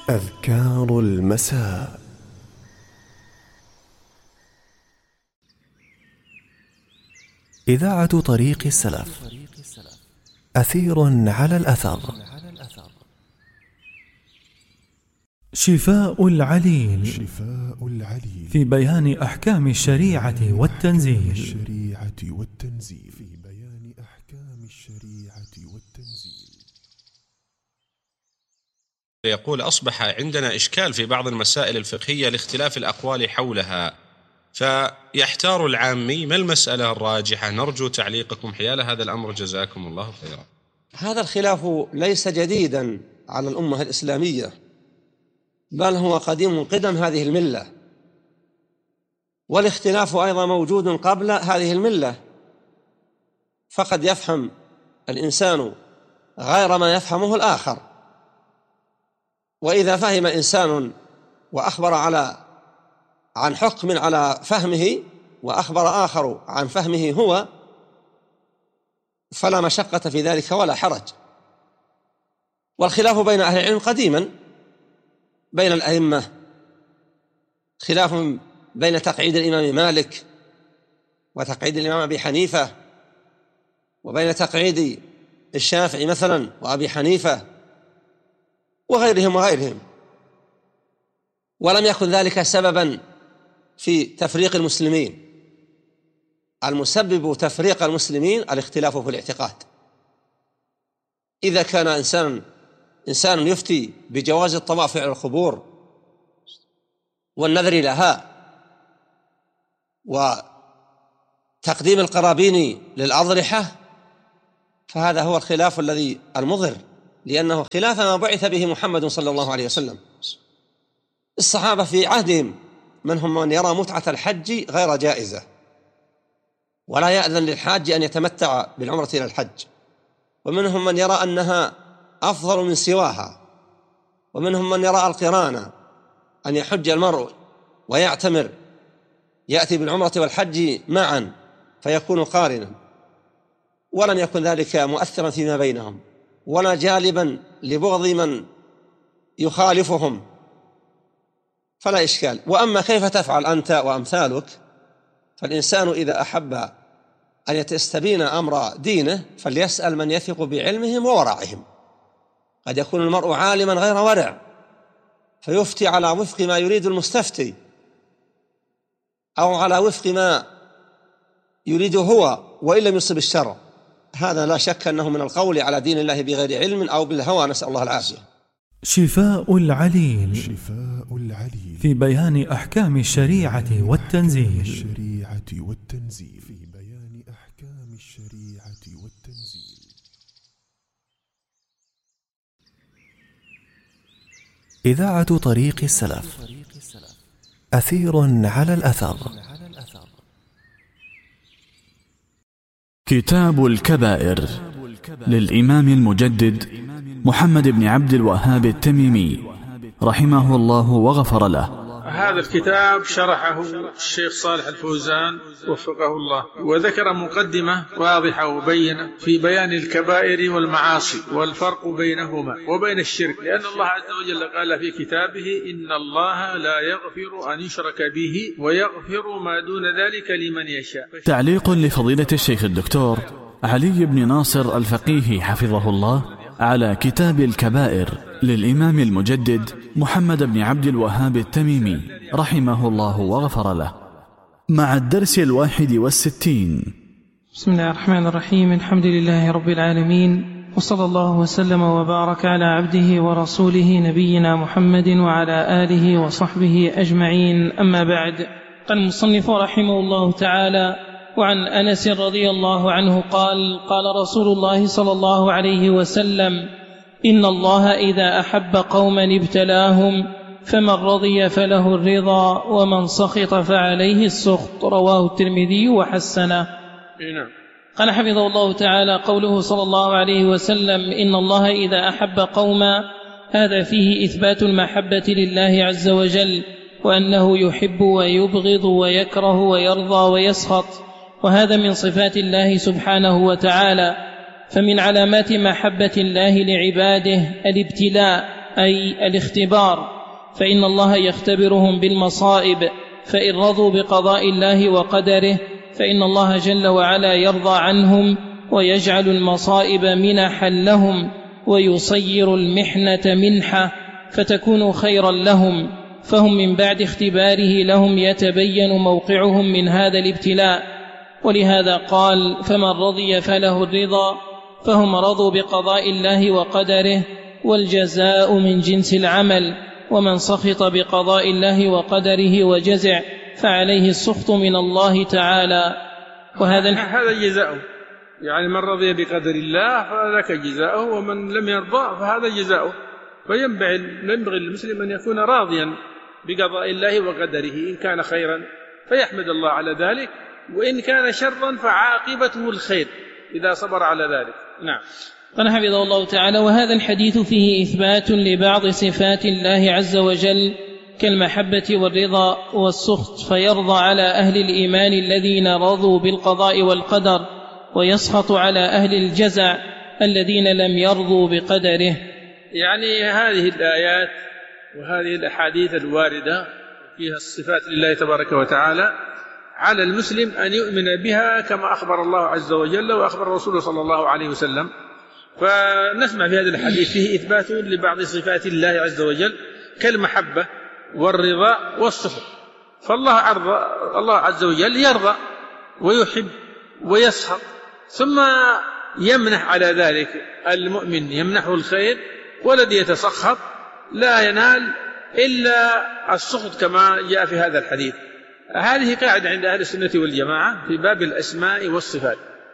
أذكار المساء. إذاعة طريق السلف، أثير على الأثر. شفاء العليل في بيان أحكام الشريعة والتنزيل. يقول: أصبح عندنا إشكال في بعض المسائل الفقهية لاختلاف الأقوال حولها، فيحتار العامي ما المسألة الراجحة؟ نرجو تعليقكم حيال هذا الأمر جزاكم الله خيرا. هذا الخلاف ليس جديدا على الأمة الإسلامية، بل هو قديم قدم هذه الملة، والاختلاف أيضا موجود قبل هذه الملة، فقد يفهم الإنسان غير ما يفهمه الآخر. وإذا فهم إنسان وأخبر عن حكم على فهمه وأخبر آخر عن فهمه هو، فلا مشقة في ذلك ولا حرج. والخلاف بين أهل العلم قديما بين الأئمة، خلاف بين تقعيد الإمام مالك وتقعيد الإمام أبي حنيفة، وبين تقعيد الشافعي مثلا وأبي حنيفة وغيرهم، ولم يكن ذلك سببا في تفريق المسلمين. المسبب تفريق المسلمين الاختلاف في الاعتقاد. إذا كان إنسان يفتي بجواز الطواف على القبور والنذر لها وتقديم القرابين للأضرحة، فهذا هو الخلاف الذي المضر، لأنه خلاف ما بعث به محمد صلى الله عليه وسلم. الصحابة في عهدهم منهم من يرى متعة الحج غير جائزة، ولا يأذن للحاج أن يتمتع بالعمرة إلى الحج، ومنهم من يرى أنها أفضل من سواها، ومنهم من يرى القران، أن يحج المرء ويعتمر، يأتي بالعمرة والحج معا فيكون قارنا، ولم يكن ذلك مؤثرا فيما بينهم ولا جالبا لبغض من يخالفهم، فلا إشكال. وأما كيف تفعل أنت وأمثالك، فالإنسان إذا أحب أن يستبين أمر دينه فليسأل من يثق بعلمهم وورعهم. قد يكون المرء عالما غير ورع فيفتي على وفق ما يريد المستفتي أو على وفق ما يريده هو وإن لم يصب الشرع. هذا لا شك أنه من القول على دين الله بغير علم أو بالهوى، نسأل الله العافية. شفاء العليل في بيان أحكام الشريعة والتنزيل. إذاعة طريق السلف، أثير على الأثر. كتاب الكبائر للإمام المجدد محمد بن عبد الوهاب التميمي رحمه الله وغفر له. هذا الكتاب شرحه الشيخ صالح الفوزان وفقه الله، وذكر مقدمة واضحة وبينة في بيان الكبائر والمعاصي والفرق بينهما وبين الشرك، لأن الله عز وجل قال في كتابه: إن الله لا يغفر أن يشرك به ويغفر ما دون ذلك لمن يشاء. تعليق لفضيلة الشيخ الدكتور علي بن ناصر الفقيه حفظه الله على كتاب الكبائر للإمام المجدد محمد بن عبد الوهاب التميمي رحمه الله وغفر له، مع الدرس 61. بسم الله الرحمن الرحيم. الحمد لله رب العالمين، وصلى الله وسلم وبارك على عبده ورسوله نبينا محمد وعلى آله وصحبه أجمعين. أما بعد، قال المصنف رحمه الله تعالى: وعن أنس رضي الله عنه قال: قال رسول الله صلى الله عليه وسلم: إن الله إذا أحب قوما ابتلاهم، فمن رضي فله الرضا ومن سخط فعليه السخط. رواه الترمذي وحسنه. قال حفظه الله تعالى: قوله صلى الله عليه وسلم إن الله إذا أحب قوما، هذا فيه إثبات المحبة لله عز وجل، وأنه يحب ويبغض ويكره ويرضى ويسخط، وهذا من صفات الله سبحانه وتعالى. فمن علامات محبة الله لعباده الابتلاء، أي الاختبار، فإن الله يختبرهم بالمصائب، فإن رضوا بقضاء الله وقدره فإن الله جل وعلا يرضى عنهم ويجعل المصائب منحا لهم، ويصير المحنة منحة فتكون خيرا لهم، فهم من بعد اختباره لهم يتبين موقعهم من هذا الابتلاء. ولهذا قال: فمن رضي فله الرضا، فهم رضوا بقضاء الله وقدره، والجزاء من جنس العمل، ومن سخط بقضاء الله وقدره وجزع فعليه السخط من الله تعالى. هذا جزاؤه، يعني من رضي بقدر الله فذاك جزاؤه، ومن لم يرضى فهذا جزاؤه. فينبغي للمسلم أن يكون راضيا بقضاء الله وقدره، إن كان خيرا فيحمد الله على ذلك، وإن كان شرا فعاقبته الخير إذا صبر على ذلك. نعم. قال حفظه الله تعالى: وهذا الحديث فيه إثبات لبعض صفات الله عز وجل كالمحبة والرضا والسخط، فيرضى على أهل الإيمان الذين رضوا بالقضاء والقدر، ويسخط على أهل الجزع الذين لم يرضوا بقدره. يعني هذه الآيات وهذه الأحاديث الواردة فيها الصفات لله تبارك وتعالى، على المسلم أن يؤمن بها كما أخبر الله عز وجل وأخبر رسوله صلى الله عليه وسلم. فنسمع في هذا الحديث فيه إثبات لبعض صفات الله عز وجل كالمحبة والرضا والسخط. الله عز وجل يرضى ويحب ويسخط، ثم يمنح على ذلك المؤمن، يمنحه الخير، والذي يتسخط لا ينال إلا السخط كما جاء في هذا الحديث. هذه قاعدة عند أهل السنة والجماعة في باب الأسماء والصفات.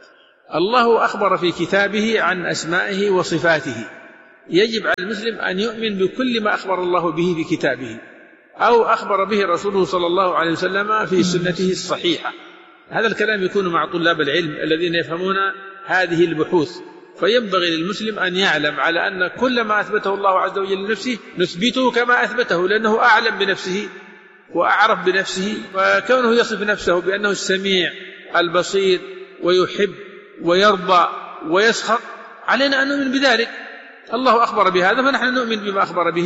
الله أخبر في كتابه عن أسمائه وصفاته، يجب على المسلم أن يؤمن بكل ما أخبر الله به في كتابه أو أخبر به رسوله صلى الله عليه وسلم في سنته الصحيحة. هذا الكلام يكون مع طلاب العلم الذين يفهمون هذه البحوث. فينبغي للمسلم أن يعلم على أن كل ما أثبته الله عز وجل لنفسه نثبته كما أثبته، لأنه أعلم بنفسه وأعرف بنفسه. وكونه يصف نفسه بأنه السميع البصير ويحب ويرضى ويسخط، علينا أن نؤمن بذلك. الله أخبر بهذا فنحن نؤمن بما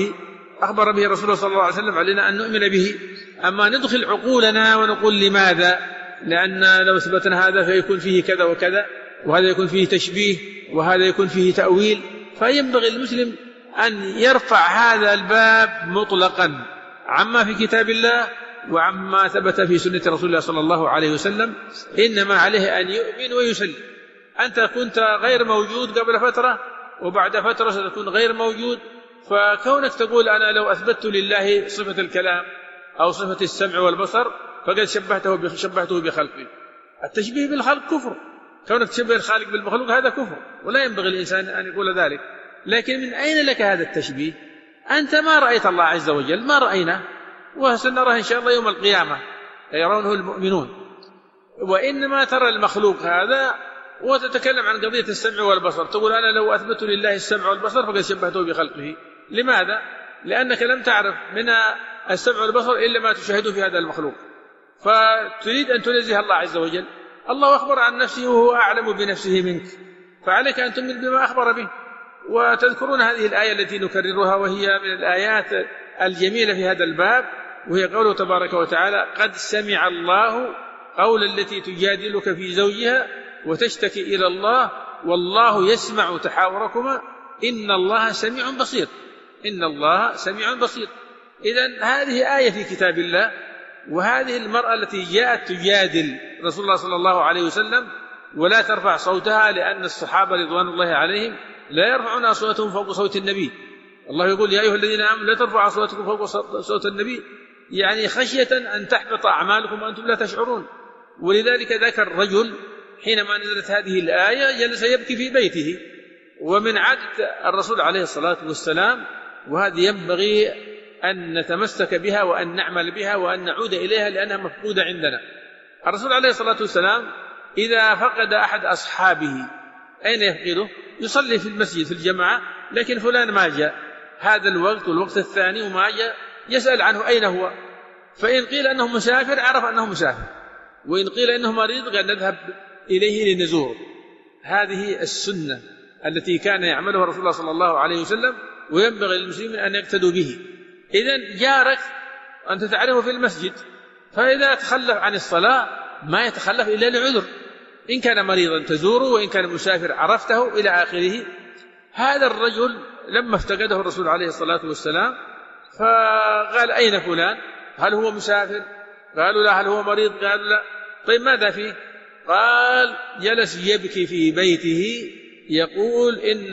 أخبر به رسوله صلى الله عليه وسلم، علينا أن نؤمن به. أما ندخل عقولنا ونقول لماذا؟ لأن لو أثبتنا هذا فيكون فيه كذا وكذا، وهذا يكون فيه تشبيه، وهذا يكون فيه تأويل. فينبغي المسلم أن يرفع هذا الباب مطلقا عما في كتاب الله وعما ثبت في سنة رسول الله صلى الله عليه وسلم. إنما عليه أن يؤمن ويسلم. أنت كنت غير موجود قبل فترة، وبعد فترة ستكون غير موجود. فكونك تقول أنا لو أثبت لله صفة الكلام أو صفة السمع والبصر فقد شبهته بخلقه. التشبيه بالخلق كفر، كونك تشبه الخالق بالمخلوق هذا كفر، ولا ينبغي الإنسان أن يقول ذلك. لكن من أين لك هذا التشبيه؟ أنت ما رأيت الله عز وجل، ما رأينا، وسنراه إن شاء الله يوم القيامة يرونه المؤمنون. وإنما ترى المخلوق هذا وتتكلم عن قضية السمع والبصر، تقول أنا لو أثبت لله السمع والبصر فقد شبهته بخلقه. لماذا؟ لأنك لم تعرف من السمع والبصر إلا ما تشاهده في هذا المخلوق، فتريد أن تنزه الله عز وجل. الله أخبر عن نفسه وهو أعلم بنفسه منك، فعليك أن تؤمن بما أخبر به. وتذكرون هذه الآية التي نكررها، وهي من الآيات الجميلة في هذا الباب، وهي قوله تبارك وتعالى: قد سمع الله قول التي تجادلك في زوجها وتشتكي إلى الله والله يسمع تحاوركما إن الله سميع بصير. إن الله سميع بصير. إذن هذه آية في كتاب الله. وهذه المرأة التي جاءت تجادل رسول الله صلى الله عليه وسلم ولا ترفع صوتها، لأن الصحابة رضوان الله عليهم لا يرفعون أصواتهم فوق صوت النبي. الله يقول: يا أيها الذين آمنوا لا ترفعوا أصواتكم فوق صوت النبي، يعني خشية أن تحبط أعمالكم وأنتم لا تشعرون. ولذلك ذكر الرجل حينما نزلت هذه الآية جلس يبكي في بيته. ومن عادة الرسول عليه الصلاة والسلام، وهذه ينبغي أن نتمسك بها وأن نعمل بها وأن نعود إليها لأنها مفقودة عندنا. الرسول عليه الصلاة والسلام إذا فقد أحد أصحابه أين يفقده؟ يصلي في المسجد في الجماعة، لكن فلان ما جاء هذا الوقت والوقت الثاني وما جاء، يسأل عنه أين هو. فإن قيل أنه مسافر عرف أنه مسافر، وإن قيل أنه مريض قال نذهب إليه لنزوره. هذه السنة التي كان يعملها رسول الله صلى الله عليه وسلم، وينبغي للمسلمين أن يقتدوا به. إذن جارك أنت تعرفه في المسجد، فإذا تخلف عن الصلاة ما يتخلف إلا لعذر، إن كان مريضا تزوره، وإن كان مسافر عرفته إلى آخره. هذا الرجل لما افتقده الرسول عليه الصلاة والسلام فقال أين فلان؟ هل هو مسافر؟ قالوا لا. هل هو مريض؟ قالوا لا. طيب ماذا فيه؟ قال جلس يبكي في بيته يقول إن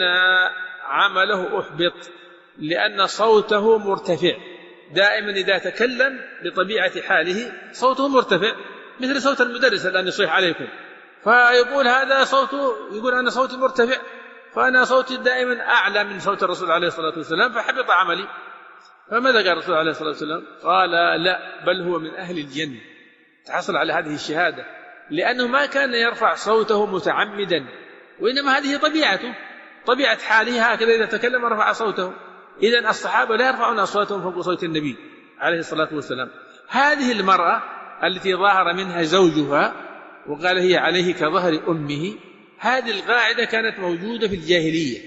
عمله أحبط لأن صوته مرتفع، دائما إذا تكلم بطبيعة حاله صوته مرتفع مثل صوت المدرس الآن يصيح عليكم، فيقول هذا صوته، يقول أنا صوتي مرتفع، فأنا صوتي دائما أعلى من صوت الرسول عليه الصلاة والسلام فحبط عملي. فماذا قال الرسول عليه الصلاة والسلام؟ قال لا، بل هو من أهل الجنة. تحصل على هذه الشهادة لأنه ما كان يرفع صوته متعمدا، وإنما هذه طبيعته، طبيعة حاله هكذا، إذا تكلم رفع صوته. إذن الصحابة لا يرفعون أصواتهم فوق صوت النبي عليه الصلاة والسلام. هذه المرأة التي ظاهر منها زوجها وقال هي عليه كظهر أمه، هذه القاعدة كانت موجودة في الجاهلية،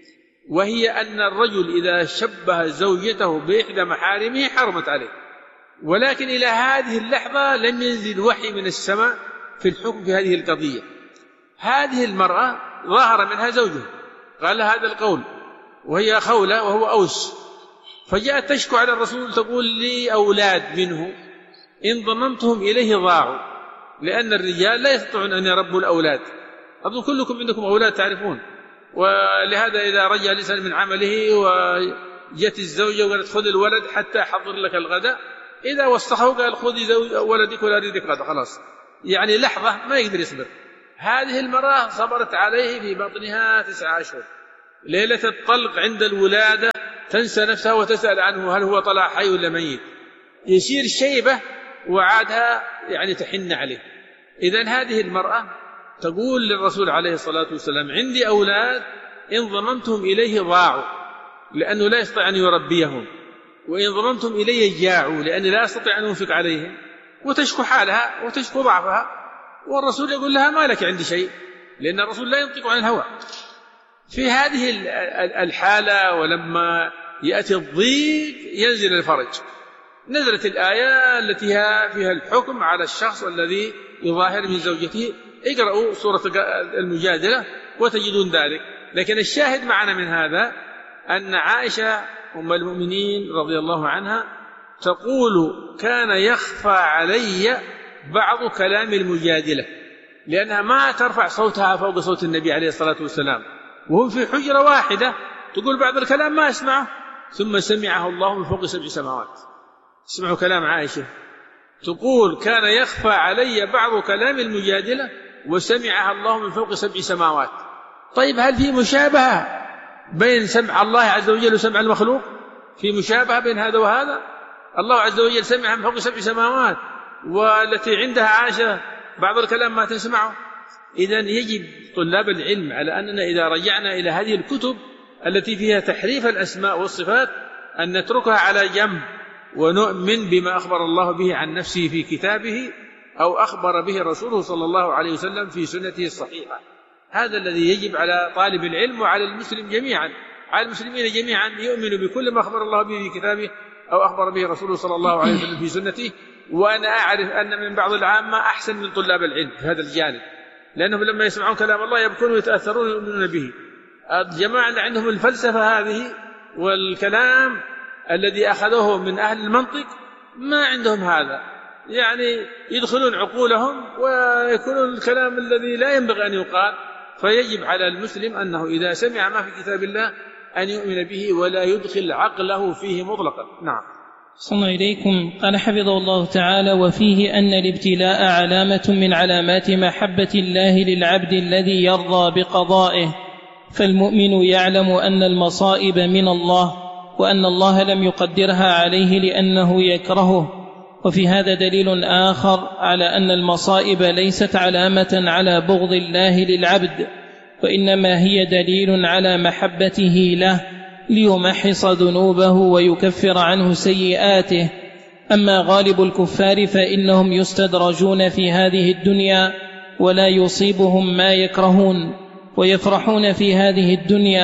وهي أن الرجل إذا شبه زوجته بإحدى محارمه حرمت عليه، ولكن إلى هذه اللحظة لم ينزل وحي من السماء في الحكم في هذه القضية. هذه المرأة ظاهر منها زوجها قال هذا القول، وهي خولة وهو أوس، فجاءت تشكو على الرسول تقول لي أولاد منه إن ضممتهم إليه ضاعوا، لأن الرجال لا يستطيعون أن يربوا الأولاد. أظن كلكم عندكم أولاد تعرفون، ولهذا إذا رجع لسان من عمله وجت الزوجة وقالت خذ الولد حتى أحضر لك الغداء، إذا وسخه قال خذي ولدك ولا أريدك غدا، خلاص يعني لحظة ما يقدر يصبر. هذه المرأة صبرت عليه في بطنها 9 أشهر، ليلة الطلق عند الولادة تنسى نفسها وتسأل عنه هل هو طلع حي ولا ميت، يصير شيبة وعادها يعني تحن عليه. إذن هذه المرأة تقول للرسول عليه الصلاة والسلام عندي أولاد إن ضممتهم إليه ضاعوا لأنه لا يستطيع أن يربيهم، وإن ضممتهم إليه جاعوا لأني لا أستطيع أن أنفق عليهم، وتشكو حالها وتشكو ضعفها، والرسول يقول لها ما لك عندي شيء، لأن الرسول لا ينطق عن الهوى. في هذه الحالة ولما يأتي الضيق ينزل الفرج، نزلت الآية التي فيها الحكم على الشخص الذي يظاهر من زوجته. اقرأوا سورة المجادلة وتجدون ذلك. لكن الشاهد معنا من هذا أن عائشة أم المؤمنين رضي الله عنها تقول كان يخفى علي بعض كلام المجادلة، لأنها ما ترفع صوتها فوق صوت النبي عليه الصلاة والسلام، وهم في حجرة واحدة، تقول بعض الكلام ما أسمعه، ثم سمعه الله من فوق 7 سماوات. اسمعوا كلام عائشة، تقول كان يخفى علي بعض كلام المجادلة وسمعها الله من فوق 7 سماوات. طيب هل في مشابهة بين سمع الله عز وجل وسمع المخلوق؟ في مشابهة بين هذا وهذا؟ الله عز وجل سمعها من فوق 7 سماوات، والتي عندها عائشة بعض الكلام ما تسمعه. إذن يجب طلاب العلم على أننا إذا رجعنا إلى هذه الكتب التي فيها تحريف الأسماء والصفات أن نتركها على جنب ونؤمن بما أخبر الله به عن نفسه في كتابه أو أخبر به رسوله صلى الله عليه وسلم في سنته الصحيحة. هذا الذي يجب على طالب العلم وعلى المسلم جميعا، على المسلمين جميعا، يؤمنوا بكل ما أخبر الله به في كتابه أو أخبر به رسوله صلى الله عليه وسلم في سنته. وأنا أعرف أن من بعض العامة أحسن من طلاب العلم في هذا الجانب، لأنهم لما يسمعون كلام الله يبكون ويتأثرون ويؤمنون به. الجماعة اللي عندهم الفلسفة هذه والكلام الذي أخذوه من أهل المنطق ما عندهم هذا، يعني يدخلون عقولهم ويكونون الكلام الذي لا ينبغي أن يقال. فيجب على المسلم أنه إذا سمع ما في كتاب الله أن يؤمن به ولا يدخل عقله فيه مطلقا. نعم. صلى إليكم. قال حفظه الله تعالى: وفيه أن الابتلاء علامة من علامات محبة الله للعبد الذي يرضى بقضائه، فالمؤمن يعلم أن المصائب من الله، وأن الله لم يقدرها عليه لأنه يكرهه. وفي هذا دليل آخر على أن المصائب ليست علامة على بغض الله للعبد، وإنما هي دليل على محبته له ليمحص ذنوبه ويكفر عنه سيئاته. أما غالب الكفار فإنهم يستدرجون في هذه الدنيا ولا يصيبهم ما يكرهون، ويفرحون في هذه الدنيا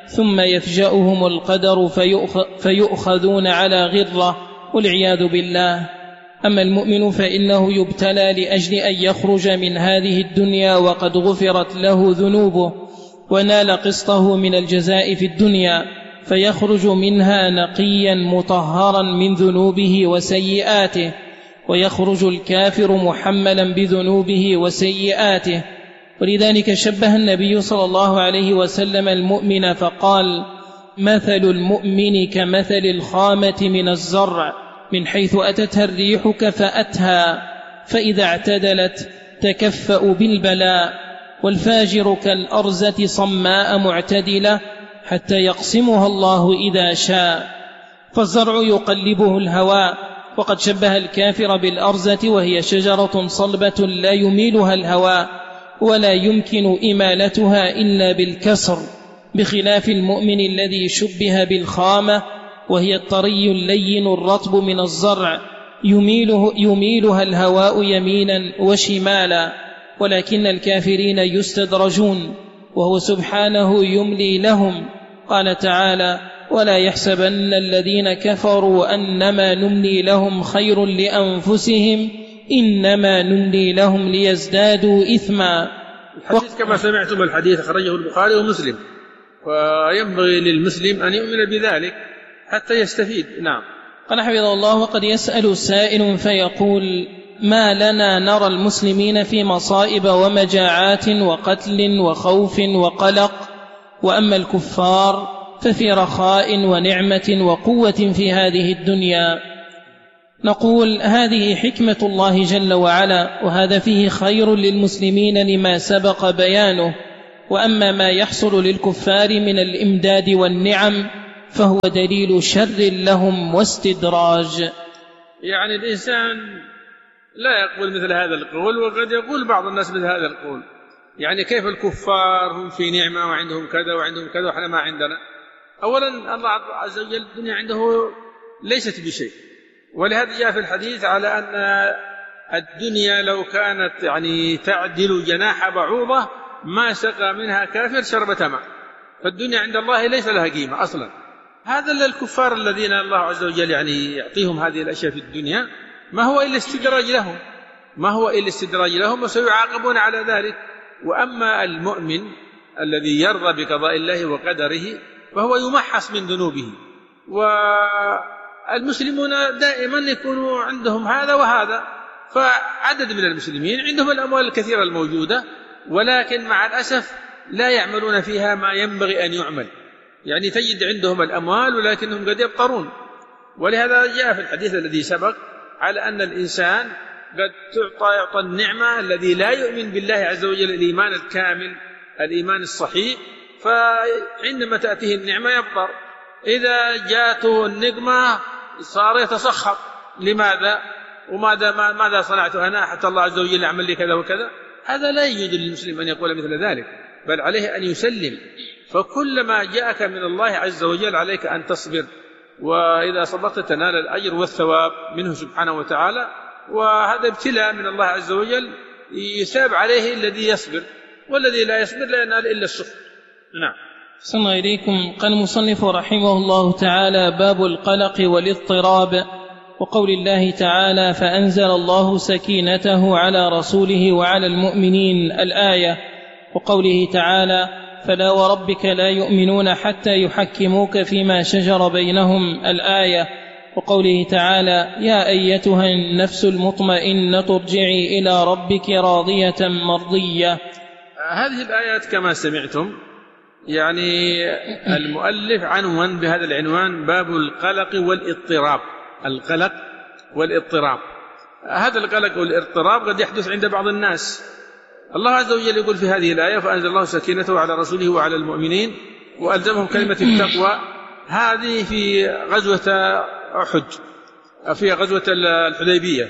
ثم يفجأهم القدر فيؤخذون على غرة والعياذ بالله. أما المؤمن فإنه يبتلى لأجل أن يخرج من هذه الدنيا وقد غفرت له ذنوبه ونال قسطه من الجزاء في الدنيا، فيخرج منها نقيا مطهرا من ذنوبه وسيئاته، ويخرج الكافر محملا بذنوبه وسيئاته. ولذلك شبه النبي صلى الله عليه وسلم المؤمن فقال: مثل المؤمن كمثل الخامة من الزرع من حيث أتتها الريح كفأتها، فإذا اعتدلت تكفأ بالبلاء، والفاجر كالأرزة صماء معتدلة حتى يقسمها الله إذا شاء. فالزرع يقلبه الهواء، وقد شبه الكافر بالأرزة وهي شجرة صلبة لا يميلها الهواء ولا يمكن إمالتها إلا بالكسر، بخلاف المؤمن الذي شبه بالخامة وهي الطري اللين الرطب من الزرع يميلها الهواء يمينا وشمالا، ولكن الكافرين يستدرجون وهو سبحانه يملي لهم. قال تعالى: ولا يحسبن الذين كفروا أنما نملي لهم خير لأنفسهم إنما نملي لهم ليزدادوا إثما. الحديث كما سمعتم الحديث أخرجه البخاري ومسلم، وينبغي للمسلم أن يؤمن بذلك حتى يستفيد. نعم. قال حفظه الله: وقد يسأل سائل فيقول: ما لنا نرى المسلمين في مصائب ومجاعات وقتل وخوف وقلق، وأما الكفار ففي رخاء ونعمة وقوة في هذه الدنيا. نقول: هذه حكمة الله جل وعلا، وهذا فيه خير للمسلمين لما سبق بيانه. وأما ما يحصل للكفار من الإمداد والنعم فهو دليل شر لهم واستدراج. يعني الإنسان لا يقول مثل هذا القول، وقد يقول بعض الناس مثل هذا القول. يعني كيف الكفار هم في نعمة وعندهم كذا وعندهم كذا وإحنا ما عندنا؟ أولا الله عز وجل الدنيا عنده ليست بشيء، ولهذا جاء في الحديث على أن الدنيا لو كانت يعني تعدل جناح بعوضة ما سقى منها كافر شربة ماء. فالدنيا عند الله ليس لها قيمة أصلا. هذا للكفار الذين الله عز وجل يعني يعطيهم هذه الأشياء في الدنيا ما هو إلا استدراج لهم، وسيعاقبون على ذلك. وأما المؤمن الذي يرضى بقضاء الله وقدره فهو يمحص من ذنوبه. والمسلمون دائما يكونوا عندهم هذا وهذا، فعدد من المسلمين عندهم الأموال الكثيرة الموجودة، ولكن مع الأسف لا يعملون فيها ما ينبغي أن يعمل. يعني تجد عندهم الأموال ولكنهم قد يبطرون. ولهذا جاء في الحديث الذي سبق على أن الإنسان قد يعطى النعمة الذي لا يؤمن بالله عز وجل الإيمان الكامل الإيمان الصحيح، فعندما تأتيه النعمة يبطر. إذا جاءته النقمة صار يتسخط. لماذا؟ ماذا صنعت أنا حتى الله عز وجل يعمل لي كذا وكذا؟ هذا لا يجوز للمسلم أن يقول مثل ذلك، بل عليه أن يسلم. فكلما جاءك من الله عز وجل عليك أن تصبر، وإذا صبرت تنال الأجر والثواب منه سبحانه وتعالى. وهذا ابتلاء من الله عز وجل يثاب عليه الذي يصبر، والذي لا يصبر لا ينال إلا السخط. نعم. أحسن إليكم. قال المصنف رحمه الله تعالى: باب القلق والاضطراب، وقول الله تعالى: فأنزل الله سكينته على رسوله وعلى المؤمنين الآية، وقوله تعالى: فلا وربك لا يؤمنون حتى يحكموك فيما شجر بينهم الآية، وقوله تعالى: يا أيتها النفس المطمئنة ارجعي إلى ربك راضية مرضية. هذه الآيات كما سمعتم يعني المؤلف عنوان بهذا العنوان: باب القلق والاضطراب. القلق والاضطراب، هذا القلق والاضطراب قد يحدث عند بعض الناس. الله عز وجل يقول في هذه الآية: فأنزل الله سكينته على رسوله وعلى المؤمنين وألزمهم كلمة التقوى. هذه في غزوة أحد، في غزوة الحديبية.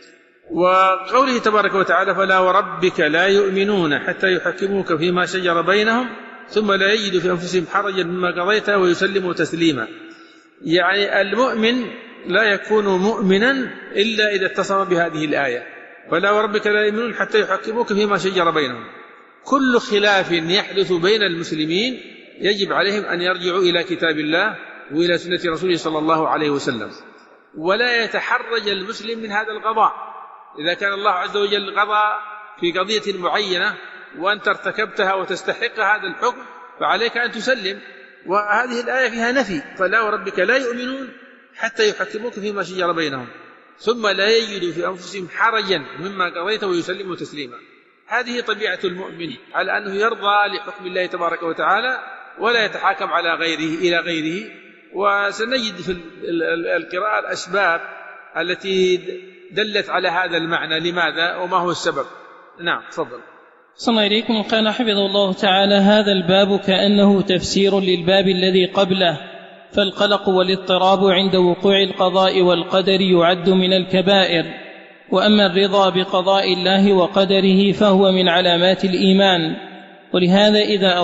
وقوله تبارك وتعالى: فلا وربك لا يؤمنون حتى يحكموك فيما شجر بينهم ثم لا يجدوا في أنفسهم حرجا مما قضيت ويسلموا تسليما. يعني المؤمن لا يكون مؤمنا إلا إذا اتصف بهذه الآية: فلا وربك لا يؤمنون حتى يحكموك فيما شجر بينهم. كل خلاف يحدث بين المسلمين يجب عليهم أن يرجعوا إلى كتاب الله وإلى سنة رسوله صلى الله عليه وسلم، ولا يتحرج المسلم من هذا القضاء. إذا كان الله عز وجل قضى في قضية معينة وأنت ارتكبتها وتستحق هذا الحكم فعليك أن تسلم. وهذه الآية فيها نفي: فلا وربك لا يؤمنون حتى يحكموك فيما شجر بينهم ثم لا يجدوا في أنفسهم حرجا مما قضيت ويسلموا تسليما. هذه طبيعة المؤمن، على أنه يرضى لحكم الله تبارك وتعالى ولا يتحاكم على غيره إلى غيره. وسنجد في القراءة الأسباب التي دلت على هذا المعنى، لماذا وما هو السبب. نعم تفضل. صلى إليكم. قال حفظه الله تعالى: هذا الباب كأنه تفسير للباب الذي قبله، فالقلق والاضطراب عند وقوع القضاء والقدر يعد من الكبائر، وأما الرضا بقضاء الله وقدره فهو من علامات الإيمان. ولهذا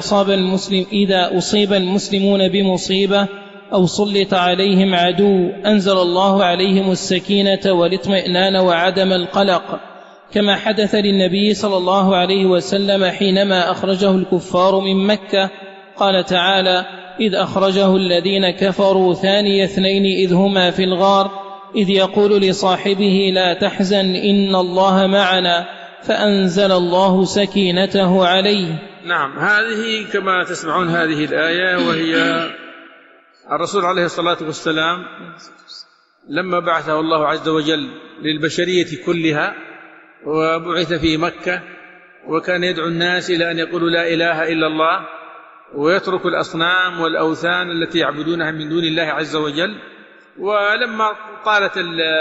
إذا أصيب المسلمون بمصيبة أو سلط عليهم عدو أنزل الله عليهم السكينة والاطمئنان وعدم القلق، كما حدث للنبي صلى الله عليه وسلم حينما أخرجه الكفار من مكة. قال تعالى: إذ أخرجه الذين كفروا ثاني اثنين إذ هما في الغار إذ يقول لصاحبه لا تحزن إن الله معنا فأنزل الله سكينته عليه. نعم، هذه كما تسمعون هذه الآية، وهي الرسول عليه الصلاة والسلام لما بعثه الله عز وجل للبشرية كلها وبعث في مكة، وكان يدعو الناس إلى أن يقولوا لا إله إلا الله ويتركوا الأصنام والأوثان التي يعبدونها من دون الله عز وجل. ولما طالت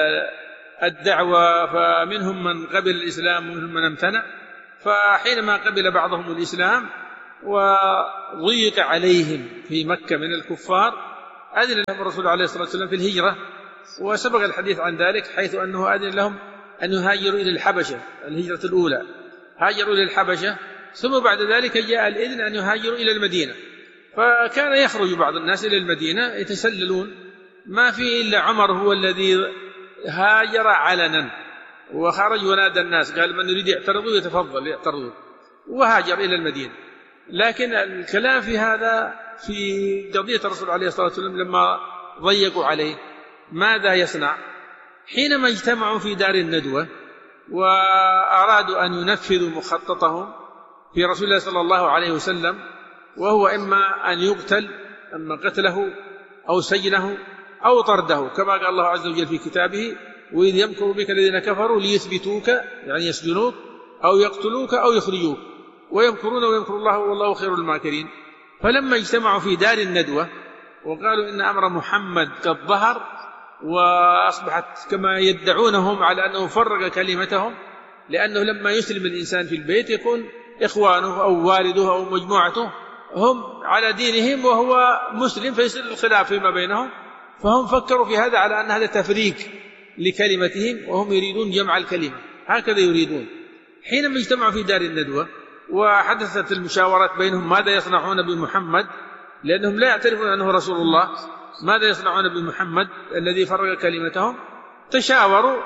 الدعوة فمنهم من قبل الإسلام ومنهم من امتنع، فحينما قبل بعضهم الإسلام وضيق عليهم في مكة من الكفار أذن لهم الرسول عليه الصلاة والسلام في الهجرة، وسبق الحديث عن ذلك حيث أنه أذن لهم أن يهاجروا إلى الحبشة، الهجرة الأولى هاجروا إلى الحبشة، ثم بعد ذلك جاء الإذن أن يهاجروا إلى المدينة. فكان يخرج بعض الناس إلى المدينة يتسللون، ما في إلا عمر هو الذي هاجر علنا وخرج ونادى الناس قال من يريد يعترضوا يتفضل يعترضوا، وهاجر إلى المدينة. لكن الكلام في هذا في قضية الرسول عليه الصلاة والسلام لما ضيقوا عليه ماذا يصنع؟ حينما اجتمعوا في دار الندوة وأرادوا أن ينفذوا مخططهم في رسول الله صلى الله عليه وسلم، وهو إما أن يقتل أما قتله أو سجنه أو طرده، كما قال الله عز وجل في كتابه: وإذ يمكر بك الذين كفروا ليثبتوك يعني يسجنوك أو يقتلوك أو يخرجوك ويمكرون ويمكر الله والله خير الماكرين. فلما اجتمعوا في دار الندوة وقالوا إن أمر محمد قد ظهر وأصبحت كما يدعونهم على أنه فرق كلمتهم، لأنه لما يسلم الإنسان في البيت يكون إخوانه أو والده أو مجموعته هم على دينهم وهو مسلم فيصير الخلاف فيما بينهم، فهم فكروا في هذا على أن هذا تفريق لكلمتهم وهم يريدون جمع الكلمة، هكذا يريدون. حينما اجتمعوا في دار الندوة وحدثت المشاورات بينهم ماذا يصنعون بمحمد، لأنهم لا يعترفون أنه رسول الله، ماذا يصنعون بمحمد الذي فرق كلمتهم، تشاوروا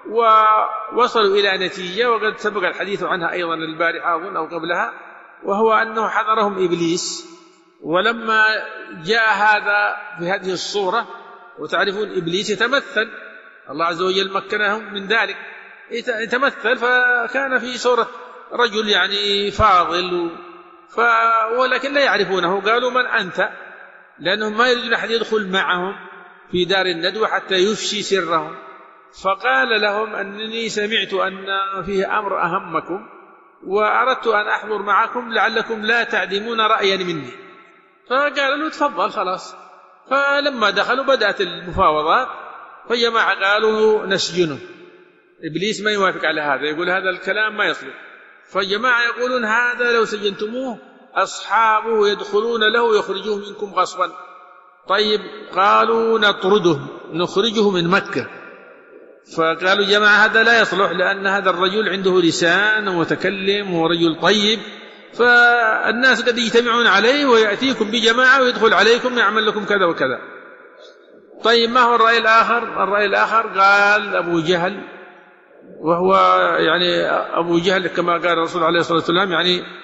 ووصلوا إلى نتيجة وقد سبق الحديث عنها أيضا البارحة أظن أو قبلها، وهو أنه حضرهم إبليس. ولما جاء هذا في هذه الصورة، وتعرفون إبليس يتمثل، الله عز وجل مكنهم من ذلك، يتمثل، فكان في صورة رجل يعني فاضل ولكن لا يعرفونه. قالوا من أنت؟ لأنهم ما يريدون أحد يدخل معهم في دار الندوة حتى يفشي سرهم. فقال لهم أنني سمعت أن فيه أمر أهمكم وأردت أن أحضر معكم لعلكم لا تعدمون رأيا مني. فقال له تفضل خلاص. فلما دخلوا بدأت المفاوضات، فجماعة قالوا نسجنه، إبليس ما يوافق على هذا، يقول هذا الكلام ما يصلح. فجماعة يقولون هذا لو سجنتموه أصحابه يدخلون له ويخرجوه منكم غصبا. طيب قالوا نطرده نخرجه من مكة. فقالوا جماعة هذا لا يصلح، لأن هذا الرجل عنده لسان ومتكلم ورجل طيب، فالناس قد يجتمعون عليه ويأتيكم بجماعة ويدخل عليكم يعمل لكم كذا وكذا. طيب ما هو الرأي الآخر؟ الرأي الآخر قال أبو جهل، وهو يعني أبو جهل كما قال الرسول عليه الصلاة والسلام يعني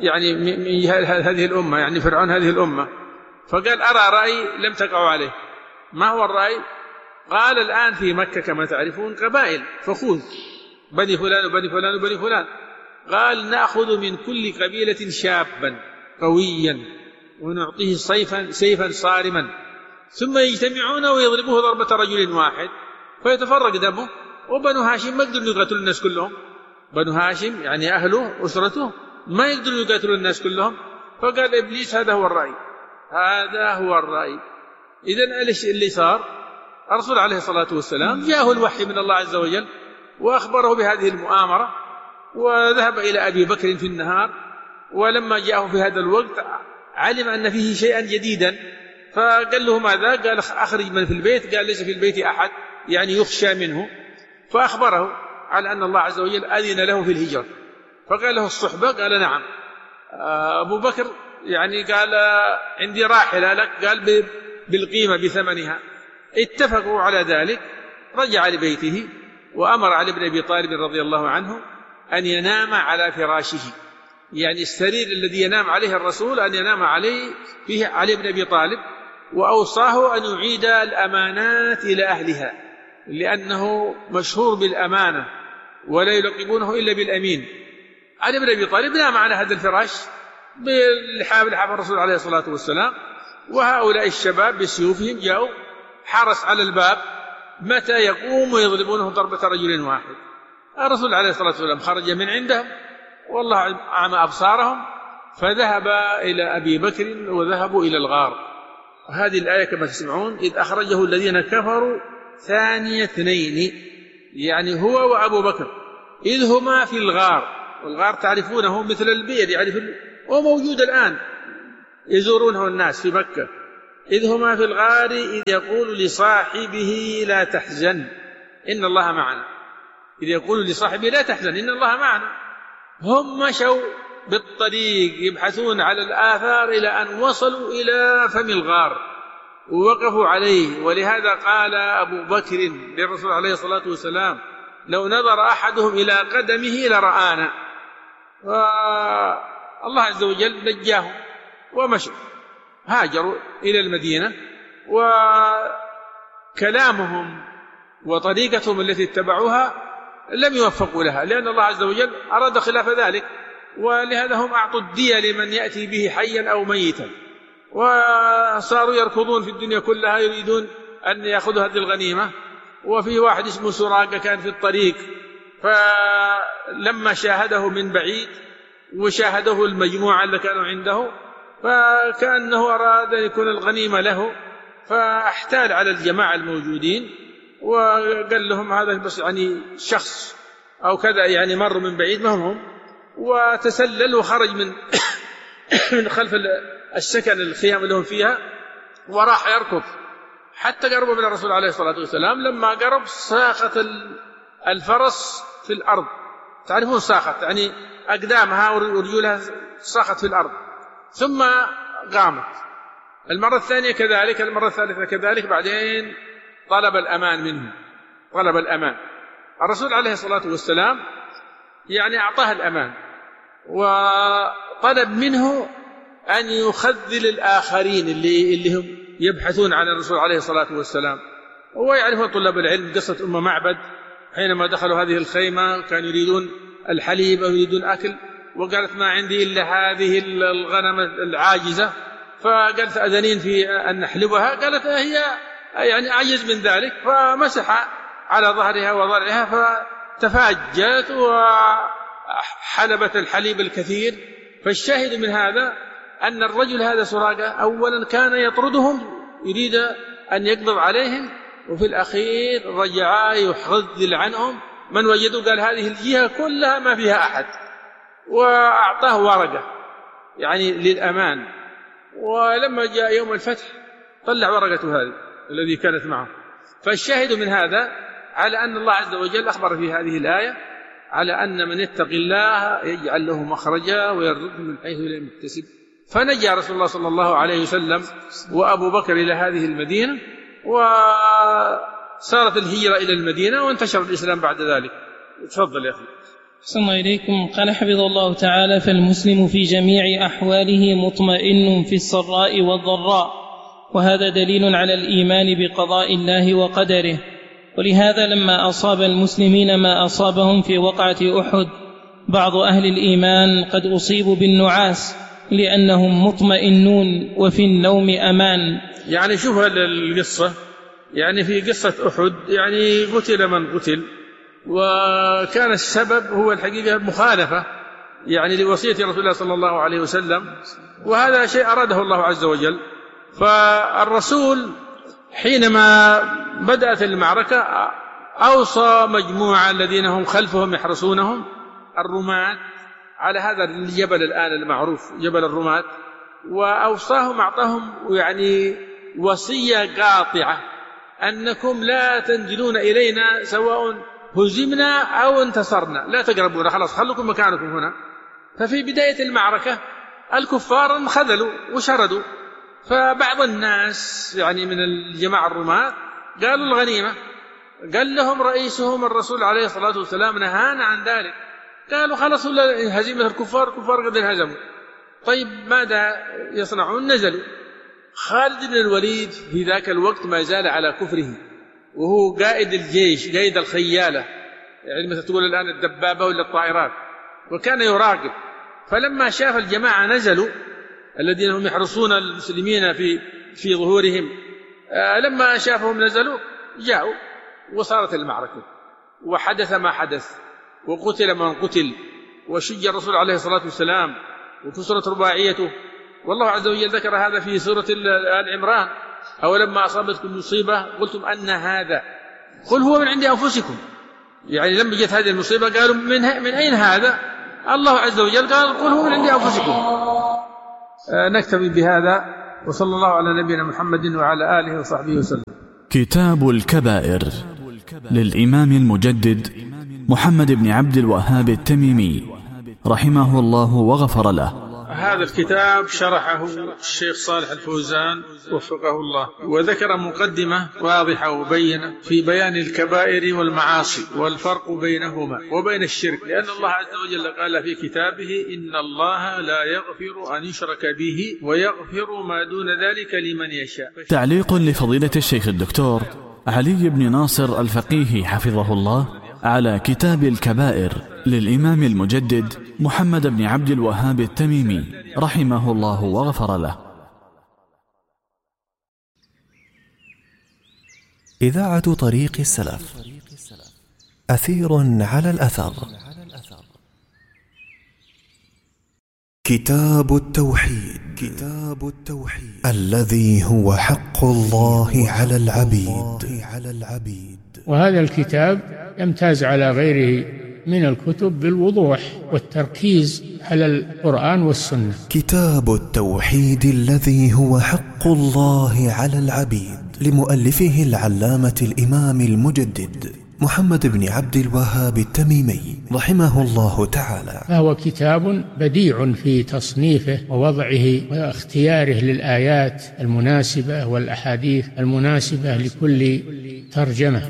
يعني من هذه الأمة، يعني فرعون هذه الأمة. فقال أرى رأي لم تقعوا عليه. ما هو الرأي؟ قال الآن في مكة كما تعرفون قبائل فخوذ، بني فلان وبني فلان وبني فلان. قال نأخذ من كل قبيلة شابا قويا ونعطيه سيفا صارما، ثم يجتمعون ويضربوه ضربة رجل واحد فيتفرق دمه. وبنو هاشم ما يقدرون يقاتلوا الناس كلهم، بنو هاشم يعني أهله أسرته ما يقدرون يقاتلوا الناس كلهم. فقال إبليس هذا هو الرأي، هذا هو الرأي. إذن اللي صار الرسول عليه الصلاة والسلام جاءه الوحي من الله عز وجل وأخبره بهذه المؤامرة، وذهب إلى أبي بكر في النهار، ولما جاءه في هذا الوقت علم أن فيه شيئا جديدا، فقال له ماذا؟ قال أخرج من في البيت. قال ليس في البيت أحد يعني يخشى منه. فأخبره على أن الله عز وجل أذن له في الهجرة. فقال له الصحبة؟ قال نعم. أبو بكر يعني قال عندي راحلة لك، قال بالقيمة بثمنها. اتفقوا على ذلك. رجع لبيته وأمر علي بن أبي طالب رضي الله عنه أن ينام على فراشه، يعني السرير الذي ينام عليه الرسول أن ينام عليه فيه علي بن أبي طالب. وأوصاه أن يعيد الأمانات إلى أهلها، لأنه مشهور بالأمانة ولا يلقبونه إلا بالأمين. علي بن أبي طالب نام على هذا الفراش بلحاف الرسول عليه الصلاة والسلام، وهؤلاء الشباب بسيوفهم جاءوا حرس على الباب متى يقوم ويضربونه ضربة رجل واحد. الرسول عليه الصلاة والسلام خرج من عندهم والله أعمى أبصارهم، فذهب إلى أبي بكر وذهبوا إلى الغار. هذه الآية كما تسمعون: إذ أخرجه الذين كفروا ثاني اثنين، يعني هو وأبو بكر إذ هما في الغار. والغار تعرفونه مثل البئر، يعني وموجود الآن يزورونه الناس في مكة. إذ هما في الغار إذ يقول لصاحبه لا تحزن إن الله معنا. إذ يقول لصاحبه لا تحزن إن الله معنا. هم مشوا بالطريق يبحثون على الآثار إلى أن وصلوا إلى فم الغار ووقفوا عليه. ولهذا قال أبو بكر للرسول عليه الصلاة والسلام: لو نظر أحدهم إلى قدمه لرآنا. والله عز وجل نجاهم ومشوا، هاجروا إلى المدينة. وكلامهم وطريقتهم التي اتبعوها لم يوفقوا لها، لأن الله عز وجل أراد خلاف ذلك. ولهذا هم أعطوا الدية لمن يأتي به حيا أو ميتا، وصاروا يركضون في الدنيا كلها يريدون أن يأخذوا هذه الغنيمة. وفي واحد اسمه سراقة كان في الطريق، فلما شاهده من بعيد وشاهده المجموعة اللي كانوا عنده فكأنه أراد أن يكون الغنيمة له، فاحتال على الجماعة الموجودين وقال لهم هذا بس يعني شخص أو كذا، يعني مروا من بعيد ما هم، وتسلل وخرج من خلف السكن الخيام اللي هم فيها وراح يركض حتى قربوا من الرسول عليه الصلاة والسلام. لما قرب ساخت الفرس في الأرض، تعرفون ساخت يعني أقدامها ورجولها ساخت في الأرض، ثم قامت. المرة الثانية كذلك، المرة الثالثة كذلك. بعدين طلب الأمان منه، طلب الأمان. الرسول عليه الصلاة والسلام يعني أعطاه الأمان، وطلب منه أن يخذل الآخرين اللي هم يبحثون عن الرسول عليه الصلاة والسلام. ويعرفون طلاب العلم قصة أم معبد حينما دخلوا هذه الخيمة كانوا يريدون الحليب أو يريدون أكل، وقالت ما عندي إلا هذه الغنم العاجزة، فقالت أذنين في أن نحلبها. قالت هي يعني أعجز من ذلك، فمسح على ظهرها وضرعها فتفاجأت وحلبت الحليب الكثير. فالشاهد من هذا أن الرجل هذا سراقة أولا كان يطردهم يريد أن يقبض عليهم، وفي الأخير رجع يحذل عنهم من وجدوا، قال هذه الجهة كلها ما فيها أحد، وأعطاه ورقة يعني للأمان. ولما جاء يوم الفتح طلع ورقته هذه الذي كانت معه. فالشاهد من هذا على أن الله عز وجل أخبر في هذه الآية على أن من يتقي الله يجعل له مخرجا ويرزقه من حيث لا يحتسب. فنجا رسول الله صلى الله عليه وسلم وأبو بكر إلى هذه المدينة، وصارت الهجرة إلى المدينة، وانتشر الإسلام بعد ذلك. تفضل يا أخي. ثم إليكم. قال حفظه الله تعالى: فالمسلم في جميع أحواله مطمئن في السراء والضراء، وهذا دليل على الإيمان بقضاء الله وقدره. ولهذا لما أصاب المسلمين ما أصابهم في وقعة أحد بعض أهل الإيمان قد أصيبوا بالنعاس لأنهم مطمئنون وفي النوم أمان. يعني شوف القصة، يعني في قصة أحد يعني قتل من قتل، وكان السبب هو الحقيقة مخالفة يعني لوصية رسول الله صلى الله عليه وسلم، وهذا شيء أراده الله عز وجل. فالرسول حينما بدأت المعركة أوصى مجموعة الذين هم خلفهم يحرسونهم الرماة على هذا الجبل الآن المعروف جبل الرماة، وأوصاهم أعطاهم يعني وصية قاطعة أنكم لا تنزلون إلينا سواء هزمنا أو انتصرنا، لا تقربونا، خلاص خلوكم مكانكم هنا. ففي بداية المعركة الكفار انخذلوا وشردوا، فبعض الناس يعني من الجماعة الرماة قالوا الغنيمة، قال لهم رئيسهم الرسول عليه الصلاة والسلام نهانا عن ذلك. قالوا خلاص هزيمة الكفار قد انهزموا، طيب ماذا يصنعون؟ نزلوا. خالد بن الوليد في ذاك الوقت ما زال على كفره، وهو قائد الجيش، قائد الخيالة، يعني مثل تقول الآن الدبابة ولا الطائرات، وكان يراقب. فلما شاف الجماعة نزلوا الذين هم يحرسون المسلمين في ظهورهم، لما شافهم نزلوا جاءوا وصارت المعركة، وحدث ما حدث، وقتل من قتل، وشج الرسول عليه الصلاة والسلام، وكسرت رباعيته. والله عز وجل ذكر هذا في سورة آل عمران: أولما أصابتكم مصيبة قلتم أن هذا قل هو من عند أنفسكم. يعني لما جت هذه المصيبة قالوا من أين هذا؟ الله عز وجل قال قل هو من عند أنفسكم. نكتفي بهذا، وصلى الله على نبينا محمد وعلى آله وصحبه وسلم. كتاب الكبائر للإمام المجدد محمد بن عبد الوهاب التميمي رحمه الله وغفر له. هذا الكتاب شرحه الشيخ صالح الفوزان وفقه الله، وذكر مقدمة واضحة وبينة في بيان الكبائر والمعاصي والفرق بينهما وبين الشرك، لأن الله عز وجل قال في كتابه: إن الله لا يغفر أن يشرك به ويغفر ما دون ذلك لمن يشاء. تعليق لفضيلة الشيخ الدكتور علي بن ناصر الفقيه حفظه الله على كتاب الكبائر للإمام المجدد محمد بن عبد الوهاب التميمي رحمه الله وغفر له. إذاعة طريق السلف، أثير على الأثر. كتاب التوحيد الذي هو حق الله على العبيد. وهذا الكتاب يمتاز على غيره من الكتب بالوضوح والتركيز على القرآن والسنة. كتاب التوحيد الذي هو حق الله على العبيد لمؤلفه العلامة الإمام المجدد محمد بن عبد الوهاب التميمي رحمه الله تعالى. فهو كتاب بديع في تصنيفه ووضعه واختياره للآيات المناسبة والأحاديث المناسبة لكل ترجمة.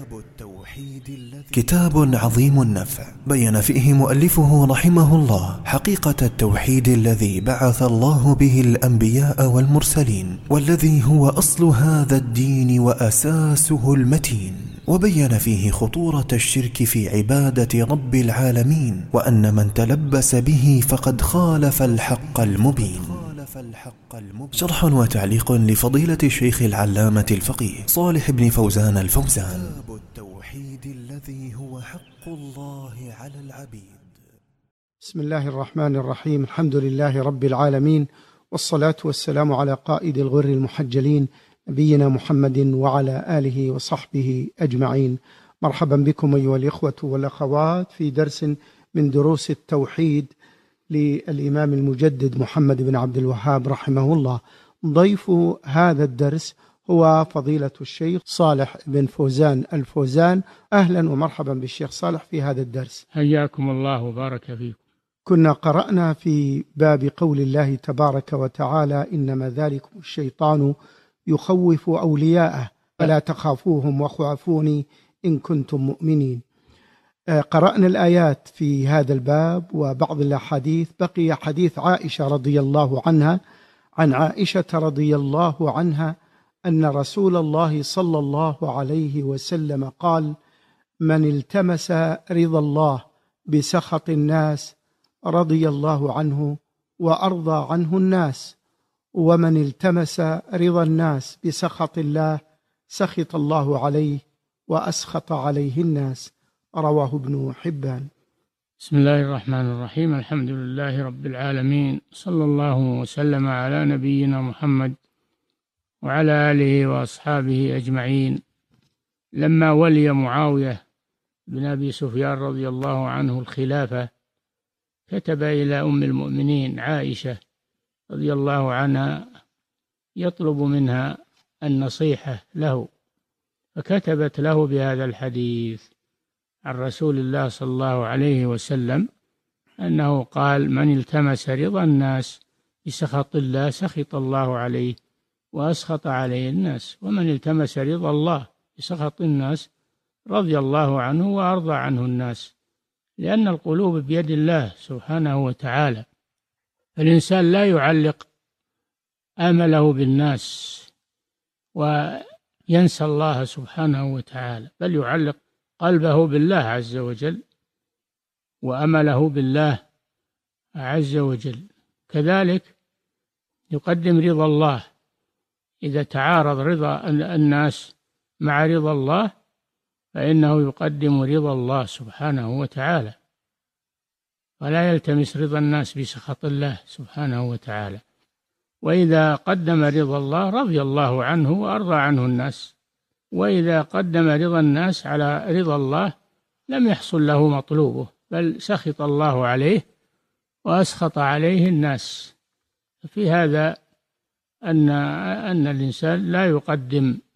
كتاب عظيم النفع بين فيه مؤلفه رحمه الله حقيقة التوحيد الذي بعث الله به الأنبياء والمرسلين، والذي هو أصل هذا الدين وأساسه المتين، وبين فيه خطورة الشرك في عبادة رب العالمين، وأن من تلبس به فقد خالف الحق المبين. شرح وتعليق لفضيلة الشيخ العلامة الفقيه صالح بن فوزان الفوزان. التوحيد الذي هو حق الله على العبيد. بسم الله الرحمن الرحيم. الحمد لله رب العالمين، والصلاة والسلام على قائد الغر المحجلين نبينا محمد وعلى آله وصحبه أجمعين. مرحبا بكم أيها الإخوة والأخوات في درس من دروس التوحيد للإمام المجدد محمد بن عبد الوهاب رحمه الله. ضيف هذا الدرس هو فضيلة الشيخ صالح بن فوزان الفوزان. أهلا ومرحبا بالشيخ صالح في هذا الدرس. حياكم الله وبارك فيكم. كنا قرأنا في باب قول الله تبارك وتعالى: إنما ذلكم الشيطان يخوف أولياءه فلا تخافوهم وخافوني إن كنتم مؤمنين. قرأنا الآيات في هذا الباب وبعض الأحاديث. بقي حديث عائشة رضي الله عنها. عن عائشة رضي الله عنها أن رسول الله صلى الله عليه وسلم قال: من التمس رضا الله بسخط الناس رضي الله عنه وأرضى عنه الناس، ومن التمس رضا الناس بسخط الله سخط الله عليه وأسخط عليه الناس. رواه ابن حبان. بسم الله الرحمن الرحيم. الحمد لله رب العالمين، صلى الله وسلم على نبينا محمد وعلى آله وأصحابه أجمعين. لما ولي معاوية بن أبي سفيان رضي الله عنه الخلافة، كتب إلى أم المؤمنين عائشة رضي الله عنها يطلب منها النصيحة له، فكتبت له بهذا الحديث عن رسول الله صلى الله عليه وسلم أنه قال: من التمس رضا الناس بسخط الله سخط الله عليه وأسخط عليه الناس، ومن التمس رضا الله بسخط الناس رضي الله عنه وأرضى عنه الناس. لأن القلوب بيد الله سبحانه وتعالى، فالإنسان لا يعلق آمله بالناس وينسى الله سبحانه وتعالى، بل يعلق قلبه بالله عز وجل وأمله بالله عز وجل. كذلك يقدم رضا الله. إذا تعارض رضا الناس مع رضا الله فإنه يقدم رضا الله سبحانه وتعالى، ولا يلتمس رضا الناس بسخط الله سبحانه وتعالى. وإذا قدم رضا الله رضي الله عنه وأرضى عنه الناس، وإذا قدم رضا الناس على رضا الله لم يحصل له مطلوبه، بل سخط الله عليه وأسخط عليه الناس. في هذا أن الإنسان لا يقدم